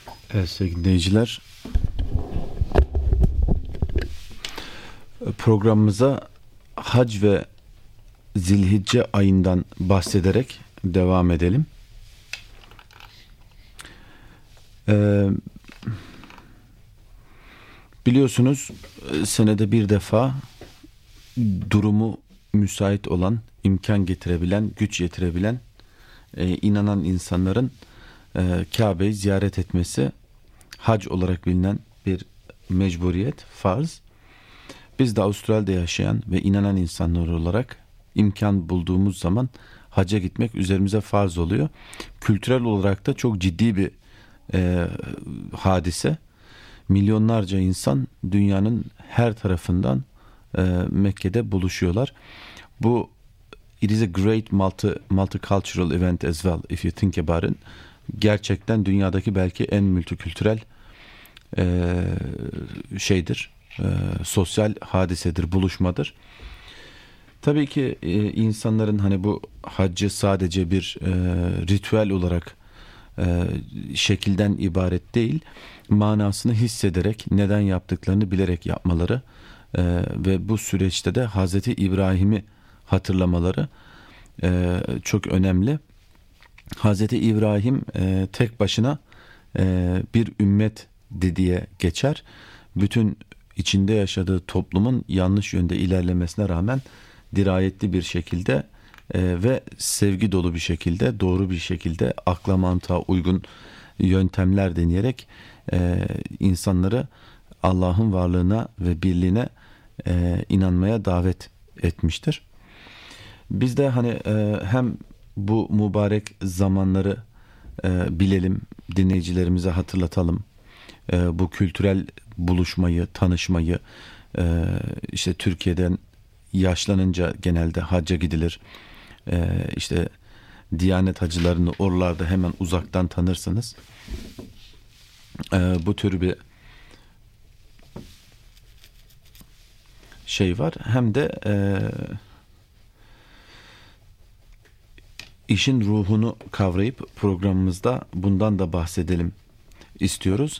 Evet sevgili dinleyiciler, programımıza Hac ve Zilhicce ayından bahsederek devam edelim. Biliyorsunuz senede bir defa durumu müsait olan, imkan getirebilen, güç yetirebilen, inanan insanların Kabe'yi ziyaret etmesi hac olarak bilinen bir mecburiyet, farz. Biz de Avustralya'da yaşayan ve inanan insanlar olarak imkan bulduğumuz zaman hacca gitmek üzerimize farz oluyor. Kültürel olarak da çok ciddi bir hadise. Milyonlarca insan dünyanın her tarafından Mekke'de buluşuyorlar. Bu it is a great multicultural event as well if you think about it. Gerçekten dünyadaki belki en multikültürel sosyal hadisedir, buluşmadır. Tabii ki insanların hani bu haccı sadece bir ritüel olarak şekilden ibaret değil, manasını hissederek, neden yaptıklarını bilerek yapmaları ve bu süreçte de Hazreti İbrahim'i hatırlamaları çok önemli. Hazreti İbrahim tek başına bir ümmet diye geçer. Bütün içinde yaşadığı toplumun yanlış yönde ilerlemesine rağmen dirayetli bir şekilde ve sevgi dolu bir şekilde, doğru bir şekilde akla mantığa uygun yöntemler deneyerek insanları Allah'ın varlığına ve birliğine inanmaya davet etmiştir. Biz de hani hem bu mübarek zamanları bilelim, dinleyicilerimize hatırlatalım. Bu kültürel buluşmayı, tanışmayı, işte Türkiye'den yaşlanınca genelde hacca gidilir. İşte Diyanet hacılarını oralarda hemen uzaktan tanırsınız. Bu tür bir şey var. Hem de işin ruhunu kavrayıp programımızda bundan da bahsedelim istiyoruz.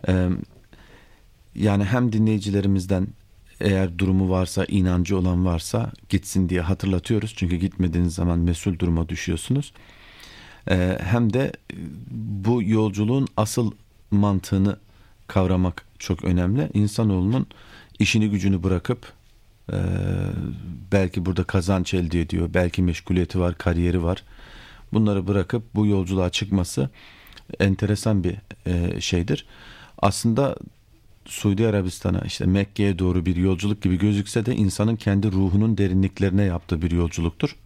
Yani hem dinleyicilerimizden eğer durumu varsa, inancı olan varsa gitsin diye hatırlatıyoruz. Çünkü gitmediğiniz zaman mesul duruma düşüyorsunuz. Hem de bu yolculuğun asıl mantığını kavramak çok önemli. İnsanoğlunun işini gücünü bırakıp belki burada kazanç elde ediyor, belki meşguliyeti var, kariyeri var. Bunları bırakıp bu yolculuğa çıkması enteresan bir şeydir. Aslında Suudi Arabistan'a, işte Mekke'ye doğru bir yolculuk gibi gözükse de insanın kendi ruhunun derinliklerine yaptığı bir yolculuktur.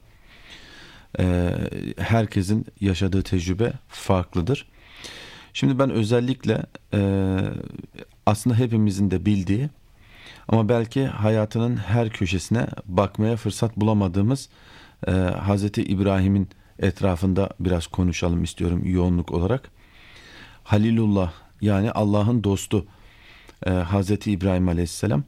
Herkesin yaşadığı tecrübe farklıdır. Şimdi ben özellikle aslında hepimizin de bildiği ama belki hayatının her köşesine bakmaya fırsat bulamadığımız Hazreti İbrahim'in etrafında biraz konuşalım istiyorum yoğunluk olarak. Halilullah, yani Allah'ın dostu Hazreti İbrahim Aleyhisselam.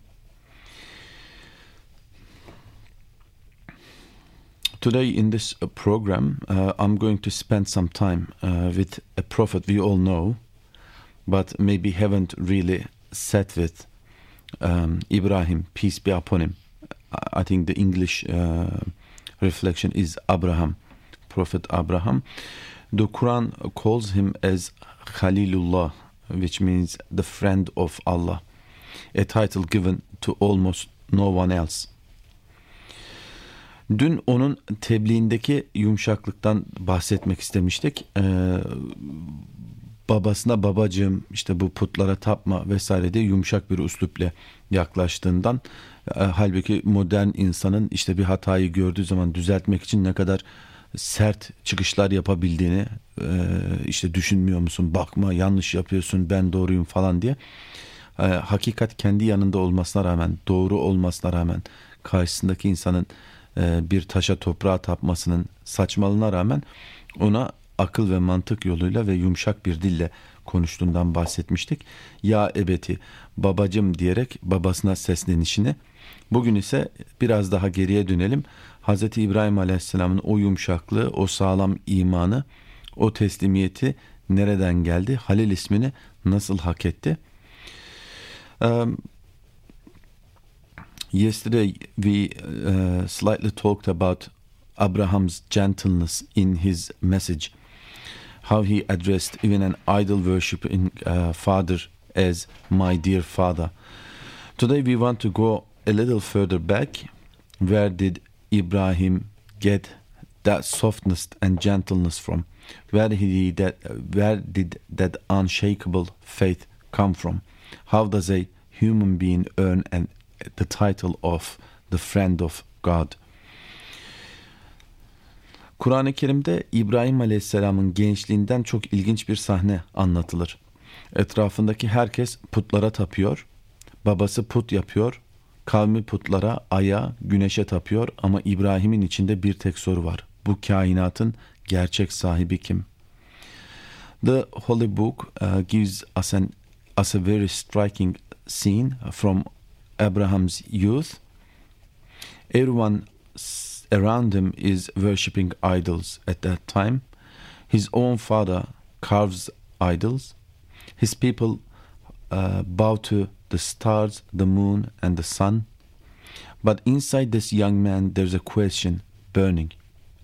Today in this program, I'm going to spend some time with a prophet we all know, but maybe haven't really sat with Ibrahim, peace be upon him. I think the English reflection is Abraham, Prophet Abraham. The Quran calls him as Khalilullah, which means the friend of Allah, a title given to almost no one else. Dün onun tebliğindeki yumuşaklıktan bahsetmek istemiştik. Babasına babacığım, işte bu putlara tapma vesaire diye yumuşak bir üslupla yaklaştığından, halbuki modern insanın işte bir hatayı gördüğü zaman düzeltmek için ne kadar sert çıkışlar yapabildiğini, işte düşünmüyor musun, bakma yanlış yapıyorsun, ben doğruyum falan diye, hakikat kendi yanında olmasına rağmen, doğru olmasına rağmen, karşısındaki insanın bir taşa toprağa tapmasının saçmalığına rağmen ona akıl ve mantık yoluyla ve yumuşak bir dille konuştuğundan bahsetmiştik. Ya ebeti, babacım diyerek babasına seslenişini. Bugün ise biraz daha geriye dönelim. Hazreti İbrahim Aleyhisselam'ın o yumuşaklığı, o sağlam imanı, o teslimiyeti nereden geldi? Halil ismini nasıl hak etti? Yesterday we slightly talked about Abraham's gentleness in his message, how he addressed even an idol worshiping father as my dear father. Today we want to go a little further back. Where did Ibrahim get that softness and gentleness from? Where did that unshakable faith come from? How does a human being earn the title of the friend of God? Kur'an-ı Kerim'de İbrahim Aleyhisselam'ın gençliğinden çok ilginç bir sahne anlatılır. Etrafındaki herkes putlara tapıyor. Babası put yapıyor. Kavmi putlara, aya, güneşe tapıyor ama İbrahim'in içinde bir tek soru var. Bu kainatın gerçek sahibi kim? The Holy Book gives us a very striking scene from Abraham's youth. Everyone around him is worshipping idols at that time. His own father carves idols. His people bow to the stars, the moon, and the sun. But inside this young man, there's a question burning.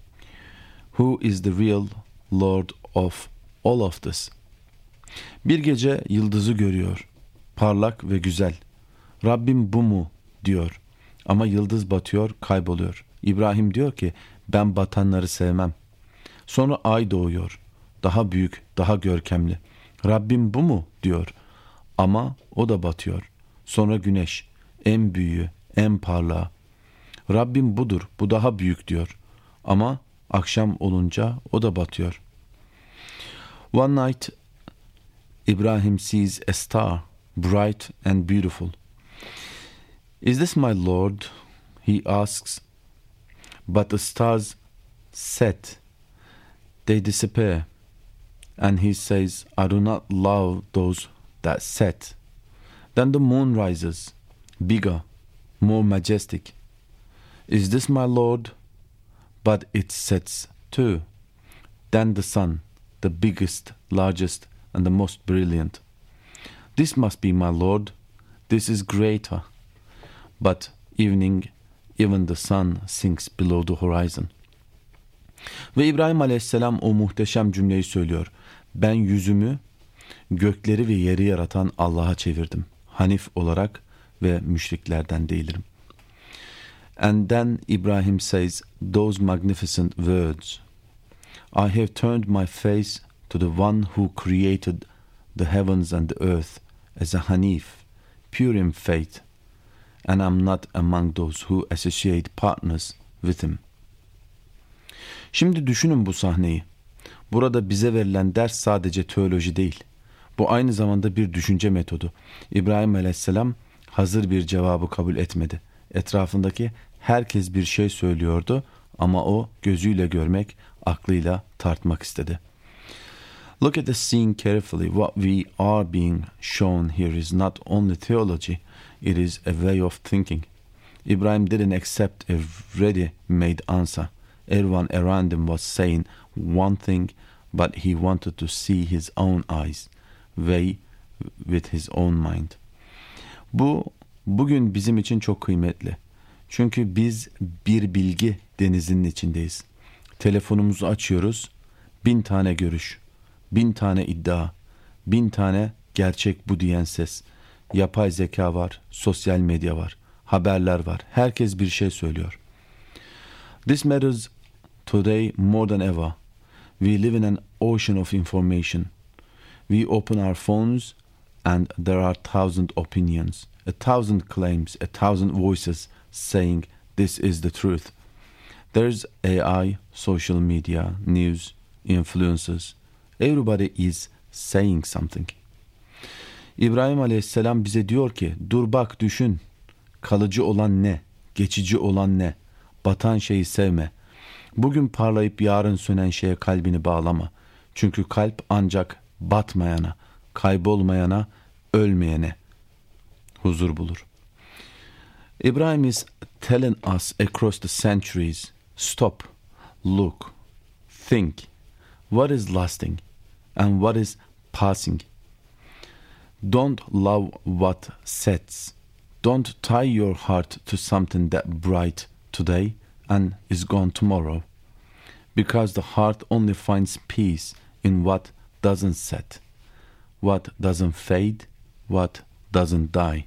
Who is the real Lord of all of this? Bir gece yıldızı görüyor. Parlak ve güzel. Rabbim bu mu diyor. Ama yıldız batıyor, kayboluyor. İbrahim diyor ki ben batanları sevmem. Sonra ay doğuyor. Daha büyük, daha görkemli. Rabbim bu mu diyor. Ama o da batıyor. Sonra güneş, en büyüğü, en parlağı. Rabbim budur, bu daha büyük diyor. Ama akşam olunca o da batıyor. One night, Ibrahim sees a star, bright and beautiful. Is this my Lord? He asks. But the stars set. They disappear. And he says, I do not love those that set. Then the moon rises, bigger, more majestic. Is this my Lord? But it sets too. Then the sun, the biggest, largest, and the most brilliant. This must be my Lord. This is greater. But even the sun sinks below the horizon. Ve İbrahim Aleyhisselam o muhteşem cümleyi söylüyor. Ben yüzümü gökleri ve yeri yaratan Allah'a çevirdim. Hanif olarak ve müşriklerden değilim. And then Ibrahim says those magnificent words. I have turned my face to the one who created the heavens and the earth as a Hanif, pure in faith. And I'm not among those who associate partners with him. Şimdi düşünün bu sahneyi. Burada bize verilen ders sadece teoloji değil. Bu aynı zamanda bir düşünce metodu. İbrahim Aleyhisselam hazır bir cevabı kabul etmedi. Etrafındaki herkes bir şey söylüyordu ama o gözüyle görmek, aklıyla tartmak istedi. Look at the scene carefully. What we are being shown here is not only theology, it is a way of thinking. Ibrahim didn't accept a ready-made answer. Everyone around him was saying one thing, but he wanted to see his own eyes, weigh with his own mind. Bugün bizim için çok kıymetli. Çünkü biz bir bilgi denizinin içindeyiz. Telefonumuzu açıyoruz, 1000 tane görüş, 1000 tane iddia, 1000 tane gerçek bu diyen ses. Yapay zeka var, sosyal medya var, haberler var. Herkes bir şey söylüyor. This matters today more than ever. We live in an ocean of information. We open our phones and there are 1,000 opinions, 1,000 claims, 1,000 voices saying this is the truth. There's AI, social media, news, influencers. Everybody is saying something. İbrahim Aleyhisselam bize diyor ki dur bak düşün. Kalıcı olan ne? Geçici olan ne? Batan şeyi sevme. Bugün parlayıp yarın sönen şeye kalbini bağlama. Çünkü kalp ancak batmayana, kaybolmayana, ölmeyene huzur bulur. Ibrahim is telling us across the centuries, stop, look, think, what is lasting and what is passing. Don't love what sets. Don't tie your heart to something that bright today and is gone tomorrow. Because the heart only finds peace in what doesn't set, what doesn't fade, what doesn't die.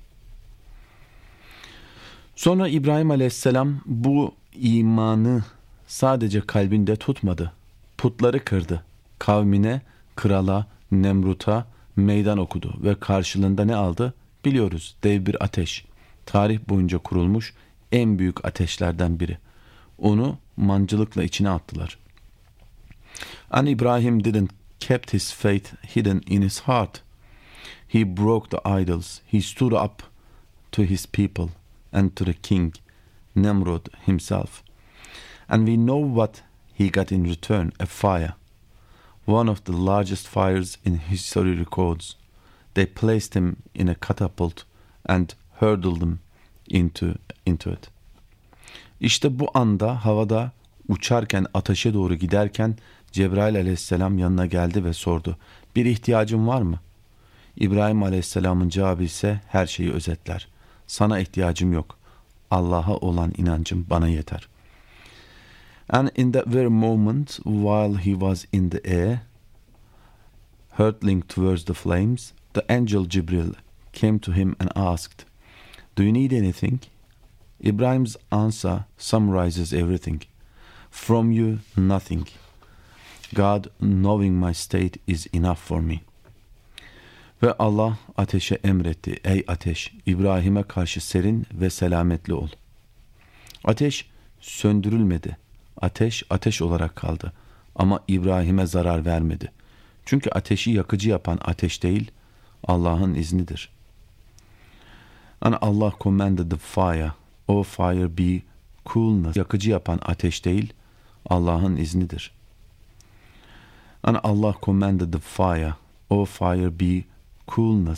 Sonra İbrahim Aleyhisselam bu imanı sadece kalbinde tutmadı. Putları kırdı. Kavmine, krala, Nemrut'a meydan okudu ve karşılığında ne aldı? Biliyoruz, dev bir ateş. Tarih boyunca kurulmuş en büyük ateşlerden biri. Onu mancılıkla içine attılar. And Ibrahim didn't kept his faith hidden in his heart. He broke the idols. He stood up to his people and to the king, Nimrod himself. And we know what he got in return, a fire. One of the largest fires in history records. They placed him in a catapult and hurled him into it. İşte bu anda havada uçarken, ateşe doğru giderken Cebrail aleyhisselam yanına geldi ve sordu. Bir ihtiyacın var mı? İbrahim aleyhisselamın cevabı ise her şeyi özetler. Sana ihtiyacım yok. Allah'a olan inancım bana yeter. And in that very moment, while he was in the air, hurtling towards the flames, the angel Jibril came to him and asked, "Do you need anything?" Ibrahim's answer summarizes everything. From you, nothing. God, knowing my state, is enough for me. Ve Allah ateşe emretti. Ey ateş, İbrahim'e karşı serin ve selametli ol. Ateş söndürülmedi. Ateş, ateş olarak kaldı. Ama İbrahim'e zarar vermedi. Çünkü ateşi yakıcı yapan ateş değil, Allah'ın iznidir. And Allah commanded the fire, O fire be coolness. Yakıcı yapan ateş değil, Allah'ın iznidir. And Allah commanded the fire, O fire be coolness,